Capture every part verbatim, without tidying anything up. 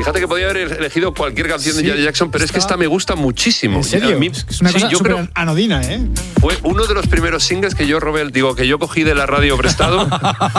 Fíjate que podía haber elegido cualquier canción sí, de Janet Jackson, pero es que esta me gusta muchísimo. ¿En serio? Mí, es una cosa sí, súper anodina, ¿eh? Fue uno de los primeros singles que yo robé, digo, que yo cogí de la radio prestado.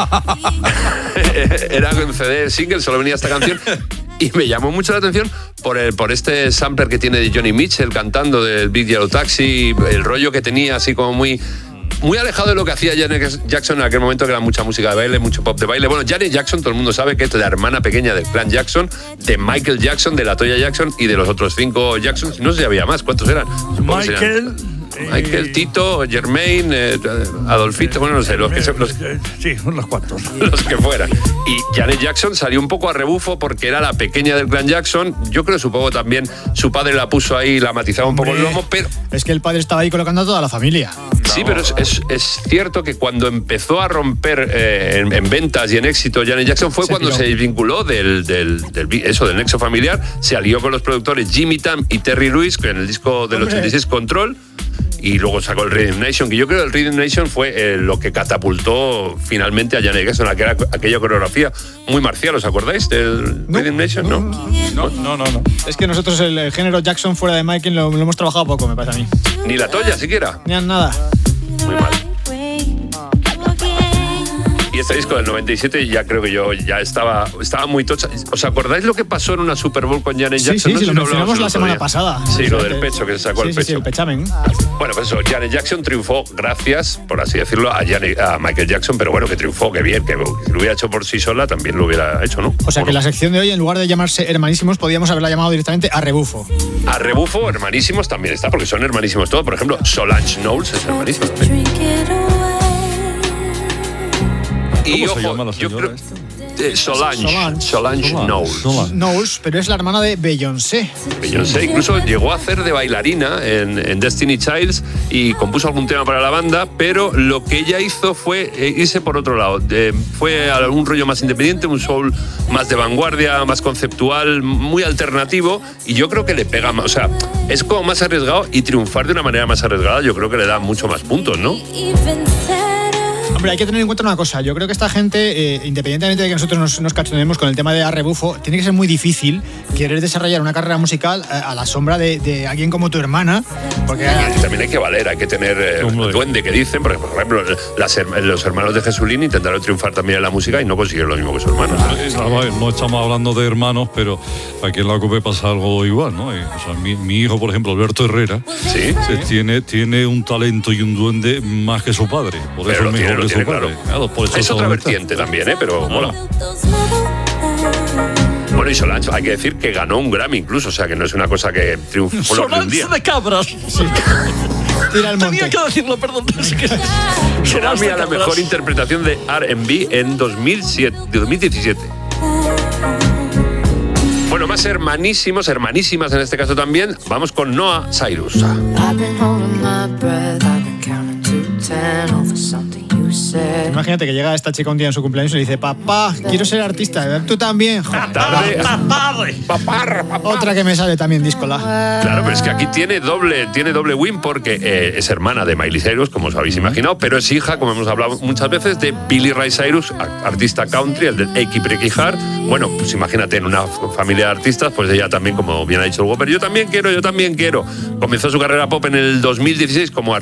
Era en C D single, solo venía esta canción. Y me llamó mucho la atención por, el, por este sampler que tiene de Johnny Mitchell cantando del Big Yellow Taxi, el rollo que tenía así como muy... Muy alejado de lo que hacía Janet Jackson en aquel momento, que era mucha música de baile, mucho pop de baile. Bueno, Janet Jackson, todo el mundo sabe que es la hermana pequeña del clan Jackson, de Michael Jackson, de la Toya Jackson y de los otros cinco Jacksons. No sé si había más, ¿cuántos eran? Michael... Michael, Tito, Jermaine, eh, Adolfito, bueno, no sé, los que se, los, sí, unos cuantos. Los que fueran. Y Janet Jackson salió un poco a rebufo porque era la pequeña del clan Jackson. Yo creo, supongo también, su padre la puso ahí, la matizaba un poco el lomo, pero... Es que el padre estaba ahí colocando a toda la familia. Sí, pero es, es, es cierto que cuando empezó a romper eh, en, en ventas y en éxito Janet Jackson fue se cuando tiró. se desvinculó del, del, del, eso, del nexo familiar, se alió con los productores Jimmy Tam y Terry Lewis en el disco del Hombre. ochenta y seis Control. Y luego sacó el Rhythm Nation, que yo creo que el Rhythm Nation fue eh, lo que catapultó finalmente a Janet Jackson, aquella, aquella coreografía muy marcial. ¿Os acordáis del no, Rhythm Nation? No. No, no, no, no. Es que nosotros el, el género Jackson fuera de Michael lo, lo hemos trabajado poco, me parece a mí. Ni la Toya siquiera. Ni nada. Muy mal. Y este disco del noventa y siete ya creo que yo ya estaba, estaba muy tocha. ¿Os acordáis lo que pasó en una Super Bowl con Janet Jackson? Sí, sí, no sí, sé lo si mencionamos la semana día. pasada. Sí, lo del pecho, que se sacó sí, el sí, pecho. Sí, el pechamen. Bueno, pues eso, Janet Jackson triunfó gracias, por así decirlo, a, Janet, a Michael Jackson, pero bueno, que triunfó, que bien, que si lo hubiera hecho por sí sola también lo hubiera hecho, ¿no? O sea, ¿O que no? la sección de hoy, en lugar de llamarse Hermanísimos, podíamos haberla llamado directamente A Rebufo. A Rebufo, Hermanísimos también está, porque son hermanísimos todos. Por ejemplo, Solange Knowles es hermanísima. Y ¿Cómo ojo, se llama la yo señora creo, esta? eh, Solange, Solange, Solange Knowles. Solange. Knowles, pero es la hermana de Beyoncé. Beyoncé incluso llegó a hacer de bailarina en, en Destiny Childs y compuso algún tema para la banda, pero lo que ella hizo fue eh, irse por otro lado. Eh, fue a un rollo más independiente, un soul más de vanguardia, más conceptual, muy alternativo, y yo creo que le pega más. O sea, es como más arriesgado, y triunfar de una manera más arriesgada yo creo que le da mucho más puntos, ¿no? Hombre, hay que tener en cuenta una cosa. Yo creo que esta gente, eh, independientemente de que nosotros nos, nos cachondeemos con el tema de A Rebufo, tiene que ser muy difícil querer desarrollar una carrera musical a, a la sombra de, de alguien como tu hermana. Porque y también hay que valer, hay que tener eh, el duende que dicen, porque por ejemplo las, los hermanos de Jesulín intentaron triunfar también en la música y no consiguieron lo mismo que sus hermanos. No, no estamos hablando de hermanos, pero aquí en la COPE pasa algo igual, ¿no? O sea, mi, mi hijo, por ejemplo, Alberto Herrera, ¿sí? se, tiene, tiene un talento y un duende más que su padre. Por pero eso lo es tiene, mejor lo que tiene, su padre. claro. Claro, por eso es otra solamente. vertiente también, ¿eh? Pero mola. Bueno, y Solange, hay que decir que ganó un Grammy incluso, o sea que no es una cosa que triunfó por un día. Solange de cabras. Sí. Tira el monte. Tenía que decirlo, perdón. Es que... Grammy a la mejor interpretación de R and B en dos mil diecisiete. Bueno, más hermanísimos, hermanísimas en este caso también. Vamos con Noah Cyrus. Imagínate que llega esta chica un día en su cumpleaños y le dice: papá, quiero ser artista. Tú también. Tarde. Papar, papar. Otra que me sale también díscola. Claro, pero es que aquí tiene doble, tiene doble win porque eh, es hermana de Miley Cyrus, como os habéis imaginado, pero es hija, como hemos hablado muchas veces, de Billy Ray Cyrus, artista country, el del Achy Breaky Heart. Bueno, pues imagínate, en una familia de artistas, pues ella también, como bien ha dicho el Whopper, yo también quiero, yo también quiero. Comenzó su carrera pop en el dos mil dieciséis como